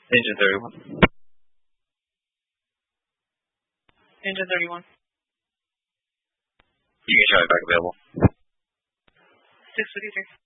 Engine 31. Engine 31. You can show it back available. 653.